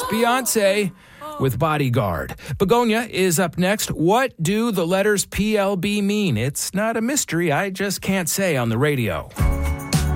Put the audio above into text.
Beyonce with Bodyguard. Begonia is up next. What do the letters PLB mean? It's not a mystery. I just can't say on the radio.